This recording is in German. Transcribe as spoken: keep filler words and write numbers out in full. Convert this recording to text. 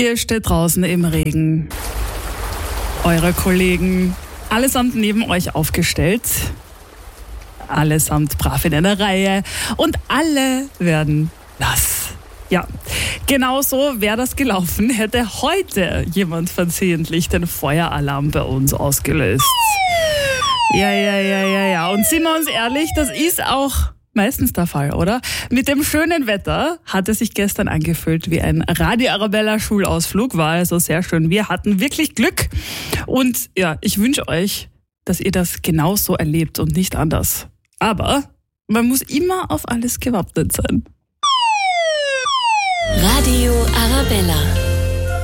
Ihr steht draußen im Regen. Eure Kollegen allesamt neben euch aufgestellt. Allesamt brav in einer Reihe. Und alle werden nass. Ja, genau so wäre das gelaufen, hätte heute jemand versehentlich den Feueralarm bei uns ausgelöst. Ja, ja, ja, ja, ja. Und sind wir uns ehrlich, das ist auch meistens der Fall, oder? Mit dem schönen Wetter hat es sich gestern angefühlt wie ein Radio Arabella Schulausflug. War also sehr schön. Wir hatten wirklich Glück. Und ja, ich wünsche euch, dass ihr das genauso erlebt und nicht anders. Aber man muss immer auf alles gewappnet sein. Radio Arabella.